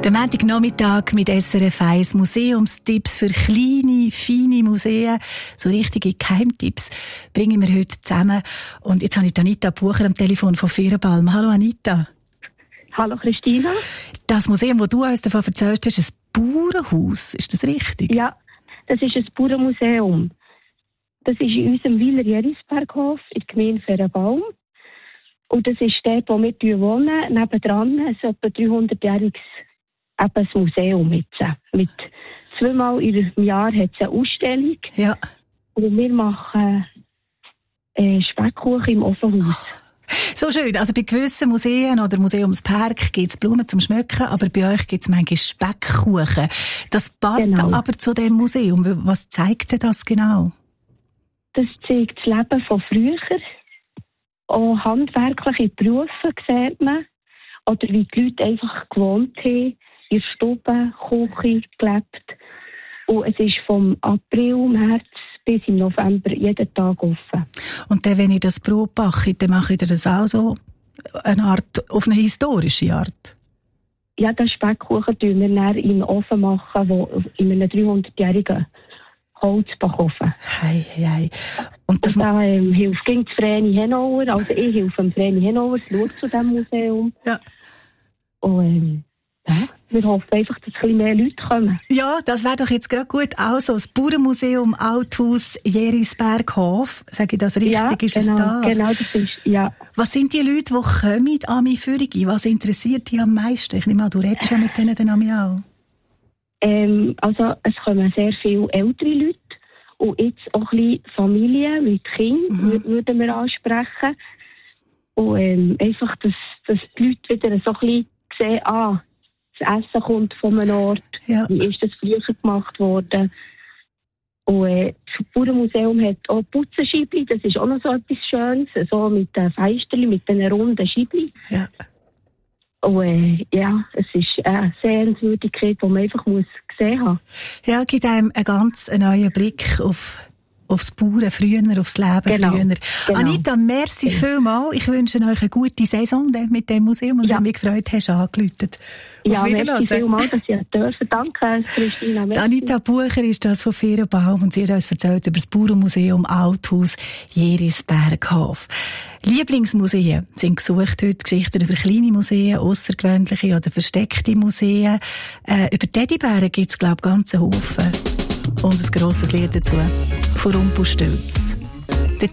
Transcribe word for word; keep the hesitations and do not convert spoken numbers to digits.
Der Montagnachmittag mit S R F eins Museumstipps für kleine, feine Museen, so richtige Geheimtipps, bringen wir heute zusammen. Und jetzt habe ich Anita Bucher am Telefon von Fehrenbalm. Hallo Anita. Hallo Christina. Das Museum, das du uns davon erzählst, ist ein Bauernhaus. Ist das richtig? Ja, das ist ein Bauernmuseum. Das ist in unserem Weiler Jerisberghof in der Gemeinde Fehrenbalm. Und das ist dort, wo wir wohnen. Nebendran ist ein etwa dreihundertjähriges eben ein Museum mit. Mit zweimal im Jahr hat es eine Ausstellung. Ja. Und wir machen äh, Speckkuchen im Ofenhaus. So schön. Also bei gewissen Museen oder Museumspark gibt es Blumen zum Schmücken, aber bei euch gibt es manchmal Speckkuchen. Das passt Genau. aber zu dem Museum. Was zeigt denn das genau? Das zeigt das Leben von früher. Auch handwerkliche Berufe sieht man. Oder wie die Leute einfach gewohnt haben, in der Stube, Küche gelebt. Und es ist vom April, März bis im November jeden Tag offen. Und dann, wenn ihr das Brot backt, dann macht ihr das auch so eine Art, auf eine historische Art? Ja, den Speckkuchen tun wir dann in den Ofen machen, wo in einem dreihundertjährigen Holzbackofen. Hei, hei, hei. Und das Und da ähm, hilft gegen die Vreni Henauer, also ich helfe dem Vreni Henauer, es schaut zu diesem Museum. Ja. Und ähm, ja, wir hoffen einfach, dass ein bisschen mehr Leute kommen. Ja, das wäre doch jetzt gerade gut. Also das Bauernmuseum Althaus Jerisberghof, sage ich das richtig, Ja, ist genau, es das? genau, das ist, ja. Was sind die Leute, die kommen an meine Führung? Was interessiert dich am meisten? Ich nehme an, du redest ja mit denen dann auch. Ähm, also es kommen sehr viele ältere Leute und jetzt auch ein bisschen Familien mit Kindern mhm. würden wir ansprechen. Und ähm, einfach, dass, dass die Leute wieder so ein bisschen sehen, ah, das Essen kommt von einem Ort, Ja. wie ist das früher gemacht worden. Und äh, das Bauernmuseum hat auch Putzenscheibli, das ist auch noch so etwas Schönes, so mit den Fensterchen, mit den runden Scheibli. Ja. Und äh, ja, es ist eine Sehenswürdigkeit, die man einfach muss gesehen haben. Ja, gibt einem einen ganz neuen Blick auf aufs Bauern früher, aufs Leben Genau. früher. Genau. Anita, merci Genau. vielmals. Ich wünsche euch eine gute Saison mit dem Museum und Ja. ja. mich gefreut, hast du angerufen. Ja, Auf merci Wiederhören. vielmals, dass ich dürfen. Danke, Christina. Merci. Anita Bucher ist das von Fehrenbalm und sie hat uns erzählt über das Bauernmuseum Althaus Jerisberghof. Lieblingsmuseen sind gesucht heute, Geschichten über kleine Museen, aussergewöhnliche oder versteckte Museen. Äh, über Teddybären gibt es, glaube ich, ganz einen Haufen. Und ein grosses Lied dazu von Rumpelstilz.